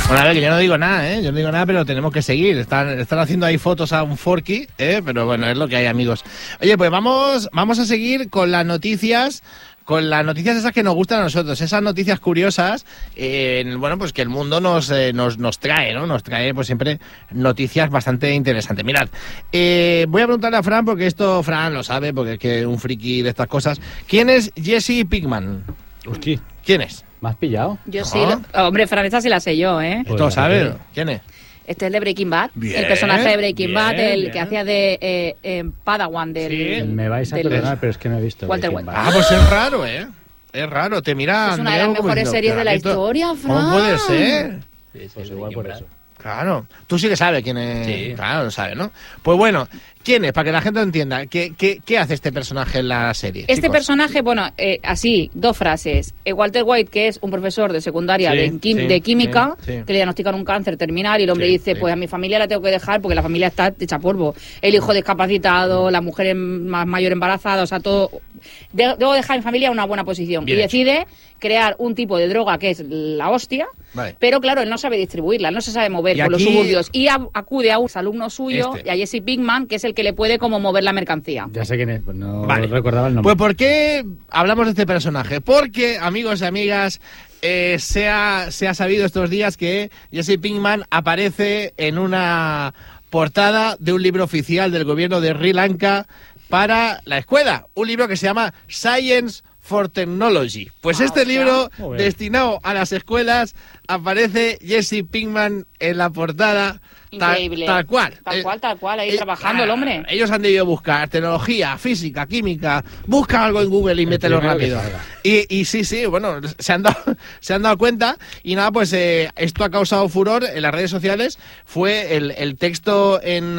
Bueno, a ver, que yo no digo nada, ¿eh? Yo no digo nada, pero tenemos que seguir. Están haciendo ahí fotos a un Forky, pero bueno, es lo que hay, amigos. Oye, pues vamos a seguir con las noticias. Con las noticias esas que nos gustan a nosotros, esas noticias curiosas, bueno, pues que el mundo nos trae, ¿no? Nos trae, pues siempre noticias bastante interesantes. Mirad, voy a preguntarle a Fran, porque esto Fran lo sabe, porque es que es un friki de estas cosas. ¿Quién es Jesse Pinkman? Hostia. ¿Quién es? ¿Me has pillado? Yo sí. Hombre, Fran, esta sí la sé yo, ¿eh? ¿Esto sabes? ¿Quién es? Este es de Breaking Bad. Bien, el personaje de Breaking Bad, el bien. que hacía de Padawan del... Sí. Me vais a perdonar, pero es que no he visto Walter Breaking White. Bad. Pues es raro, ¿eh? Es raro, te mira... Es una de las Andreu como mejores diciendo, series de la "¿Pero esto historia, Fran". ¿Cómo puede ser? Pues igual por eso. Claro, tú sí que sabes quién es. Sí. Claro, lo sabes, ¿no? Pues bueno, ¿quién es? Para que la gente lo entienda. ¿Qué hace este personaje en la serie? Este chicos? personaje, bueno, así, dos frases. Walter White, que es un profesor de secundaria Sí, de química, sí. que le diagnostican un cáncer terminal y el hombre Sí, dice, sí. pues a mi familia la tengo que dejar porque la familia está hecha polvo. El hijo discapacitado, la mujer más mayor embarazada, o sea, todo... Debo dejar a mi familia en una buena posición. Bien y hecho. decide crear un tipo de droga que es la hostia, Vale. pero claro, él no sabe distribuirla, él no se sabe mover Y por los aquí- suburbios. Y acude a un alumno suyo, Este. y a Jesse Pinkman, que es el que le puede como mover la mercancía. Ya sé quién es, pues no Vale. recordaba el Pues nombre. ¿por qué hablamos de este personaje? Porque, amigos y amigas, se ha sabido estos días que Jesse Pinkman aparece en una portada de un libro oficial del gobierno de Sri Lanka para la escuela. Un libro que se llama Science for Technology. Pues este libro, Muy bien. destinado a las escuelas, aparece Jesse Pinkman en la portada. Increíble. Tal cual. Tal cual, ahí trabajando el hombre. Ellos han debido buscar tecnología, física, química. Busca algo en Google y mételo primero que rápido. salga. Y sí, bueno, se han dado cuenta. Y nada, pues esto ha causado furor en las redes sociales. Fue el texto en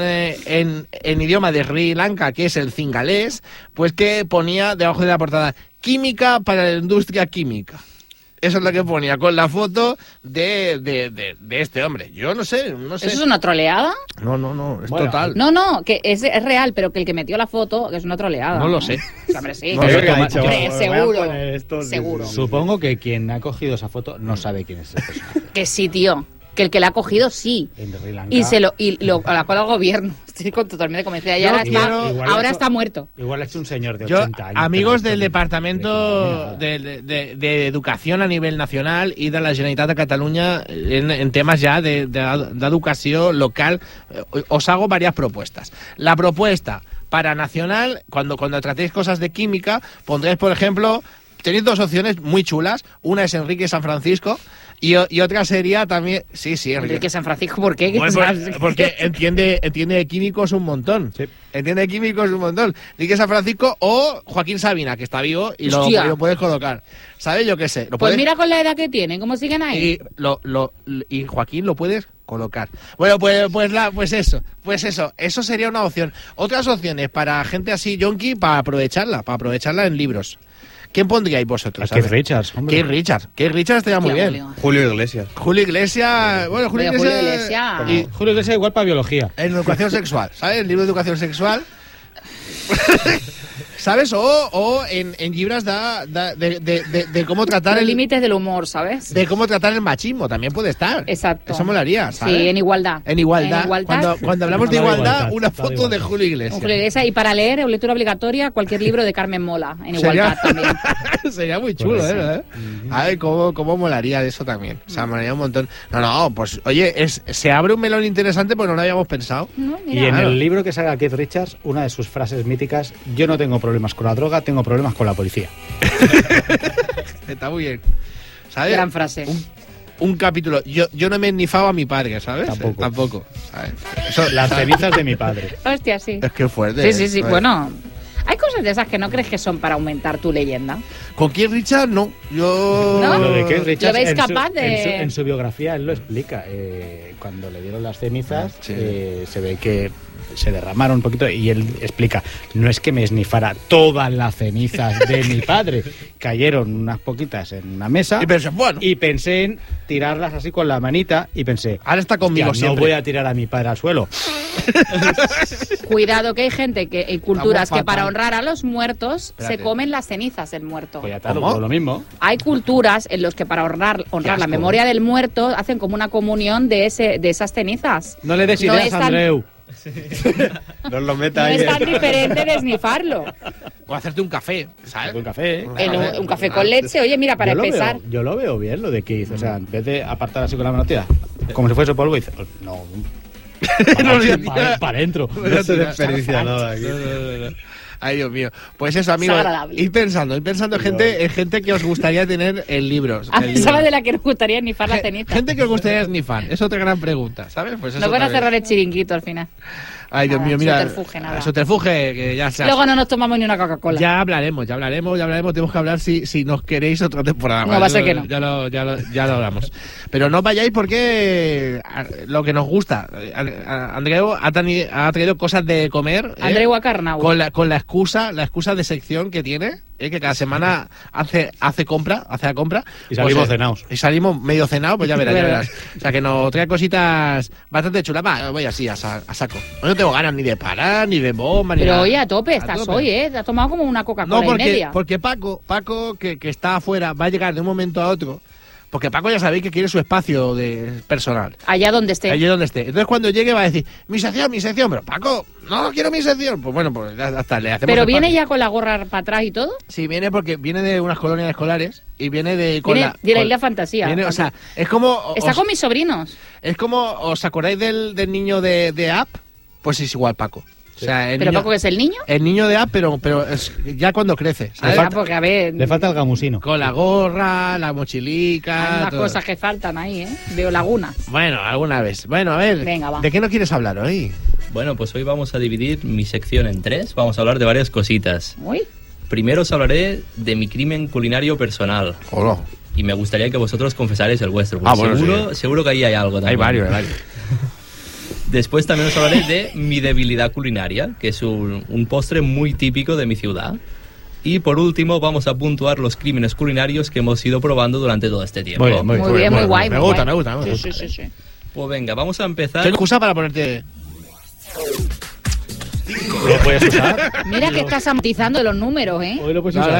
idioma de Sri Lanka, que es el cingalés, pues que ponía debajo de la portada: química para la industria química. Eso es lo que ponía, con la foto de este hombre. Yo no sé. ¿Eso es una troleada? No, es Bueno, total. No, que es real, pero que el que metió la foto que es una troleada. No lo sé. Hombre, sí. No sé qué ha dicho. Hombre, seguro. Seguro. Seguro. Supongo que quien ha cogido esa foto no sabe quién es ese personaje. Que sí, tío. Que el que la ha cogido, sí. En Sri Lanka. Y lo la cola al gobierno. Estoy totalmente convencida. Y Yo ahora, quiero- igual ahora eso- está muerto. Igual es un señor de Yo, 80 años. amigos pero del esto Departamento de Educación a nivel nacional y de la Generalitat de Cataluña en temas ya de educación local, os hago varias propuestas. La propuesta para nacional, cuando tratéis cosas de química, pondréis, por ejemplo, tenéis dos opciones muy chulas. Una es Enrique San Francisco y otra sería también... Sí, Enrique San Francisco, ¿por qué? Bueno, porque entiende de químicos un montón. Sí. Entiende de químicos un montón. Enrique San Francisco o Joaquín Sabina, que está vivo y Hostia. lo puedes colocar. ¿Sabes? Yo qué sé. Lo Pues puedes- mira con la edad que tienen, ¿cómo siguen ahí? y Joaquín lo puedes colocar. Bueno, pues eso. Eso sería una opción. Otras opciones para gente así yonki para aprovecharla en libros. ¿Quién pondríais vosotros? Keith Richards, hombre. Keith Richards estaría muy Hostia, bien. Julio Iglesias. Julio Iglesias. Bueno, Julio Hombre, Julio Iglesias. Iglesias. Y Julio Iglesias igual para biología. en educación sexual, ¿sabes? El libro de educación sexual. ¿Sabes? O en libros de cómo tratar Los el límites del humor, ¿sabes? de cómo tratar el machismo también puede estar. Exacto. Eso molaría, ¿sabes? Sí, en igualdad. En igualdad. Cuando hablamos de No, de igualdad, igualdad, una está de foto de igualdad. Julio Iglesias. Julio Iglesias. Y para leer, en lectura obligatoria, cualquier libro de Carmen Mola, en igualdad también. Sería muy chulo, Pues sí. ¿eh? A ver, cómo molaría eso también. O sea, molaría un montón. No, pues, oye, se abre un melón interesante porque no lo habíamos pensado. No, Y mira. en Claro. el libro que saca Keith Richards, una de sus frases míticas: yo no tengo problemas con la droga, tengo problemas con la policía. Está muy bien. ¿Sabes? Gran frase. Un capítulo. Yo no me he nifado a mi padre, ¿sabes? Tampoco. ¿sabes? Eso, Las cenizas de mi padre. Hostia, sí. es que fuerte. Sí. Joder. Bueno, hay cosas de esas que no crees que son para aumentar tu leyenda. Con Keith Richards, no. Yo. ¿No? Lo de Keith Richards, ¿Lo veis en capaz de...? en su biografía él lo explica. Cuando le dieron las cenizas, Sí. se ve que se derramaron un poquito y él explica: no es que me esnifara todas las cenizas de mi padre, cayeron unas poquitas en una mesa Y pensé, bueno. y pensé en tirarlas así con la manita y pensé, Ahora está conmigo hostia, no siempre. voy a tirar a mi padre al suelo. Cuidado que hay gente que hay culturas Estamos que para fatal. honrar a los muertos Espérate. se comen las cenizas del muerto. Pues ya está, ¿Cómo? todo lo mismo. Hay culturas en los que para honrar la asco. memoria del muerto hacen como una comunión de esas cenizas. No le des No ideas es a tan- Andreu. No lo meta No ahí. es tan diferente de esnifarlo. O hacerte un café, ¿sabes? Un café, ¿eh? Un café con leche, oye, mira, para Yo lo empezar. yo lo veo bien lo de que hizo. O sea, en vez de apartar así con la mano, tira, como si fuese polvo, dice, no, para adentro. No se desperdicia nada aquí. No. Ay, Dios mío. Pues eso, amigos. Desagradable. Ir pensando en gente que os gustaría tener en libros. A en libros. pesar de la que nos gustaría snifar la ceniza. Gente que os gustaría snifar. Es otra gran pregunta, ¿sabes? Pues eso Nos van a también. cerrar el chiringuito al final. Ay, Dios Nada, mío, mira. subterfuge, nada. Subterfuge, que ya sea. Luego no nos tomamos ni una Coca-Cola. Ya hablaremos. Tenemos que hablar si nos queréis otra temporada. No, ¿vale? va a ser que no. Ya lo hablamos. Pero no vayáis porque lo que nos gusta. Andreu ha traído cosas de comer. Andreu Acarnau. Con la excusa de sección que tiene, que cada semana hace la compra. Y salimos Pues, cenados. Y salimos medio cenados, pues ya verás, Verás. O sea que nos trae cositas bastante chulas. Va, voy así a saco. No tengo ganas ni de parar, ni de bomba, ni Pero nada. oye, a tope estás tope. hoy, ¿eh? Te has tomado como una Coca-Cola No, y media. porque Paco que está afuera, va a llegar de un momento a otro. Porque Paco ya sabéis que quiere su espacio personal. Allá donde esté. Allí donde esté. Entonces cuando llegue va a decir, mi sección. Pero Paco, no quiero mi sección. Pues bueno, pues ya está, le hacemos Pero viene espacio. ya con la gorra para atrás y todo. Sí, viene porque viene de unas colonias escolares y viene de... Viene de la Isla Fantasía. Viene, o sea, es como... Está con mis sobrinos. Es como, ¿os acordáis del niño de App? Pues es igual Paco. O sea, el ¿Pero niño, Paco es el niño? el niño de App, pero es ya cuando crece, ¿sabes? Ah, porque a ver, Le falta el gamusino. Con la gorra, la hay mochilica... unas todo. cosas que faltan ahí, ¿eh? Veo lagunas. Bueno, alguna vez. Bueno, a ver, Venga, va. ¿de qué no quieres hablar hoy? Bueno, pues hoy vamos a dividir mi sección en 3. Vamos a hablar de varias cositas. Uy, Primero os hablaré de mi crimen culinario personal. Hola. Y me gustaría que vosotros confesarais el vuestro. Ah, Porque bueno, seguro que ahí hay algo también. Hay varios. Después también os hablaré de mi debilidad culinaria, que es un postre muy típico de mi ciudad. Y por último vamos a puntuar los crímenes culinarios que hemos ido probando durante todo este tiempo. Muy bien, muy bien. muy bien, muy guay. Me muy gusta, guay. me gusta. Sí. Pues venga, vamos a empezar. ¿Qué excusa para ponerte...? ¿Lo puedes usar? Mira que estás amortizando los números, ¿eh? Hoy lo puedes Dale, usar.